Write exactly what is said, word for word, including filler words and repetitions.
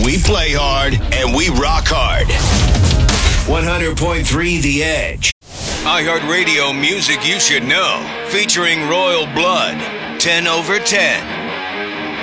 We play hard and we rock hard. one hundred point three The Edge. iHeartRadio music you should know. Featuring Royal Blood. ten over ten.